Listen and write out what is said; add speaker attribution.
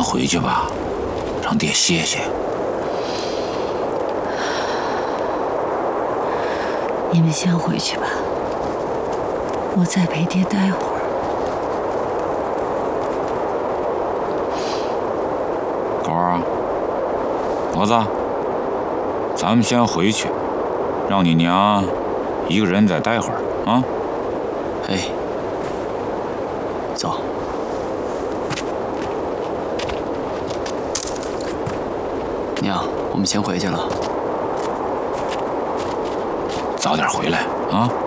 Speaker 1: 回去吧，让爹歇歇。
Speaker 2: 你们先回去吧，我再陪爹待会儿。
Speaker 1: 狗儿，骡子，咱们先回去，让你娘一个人再待会儿啊。
Speaker 3: 哎，走。娘，我们先回去了。
Speaker 1: 早点回来啊。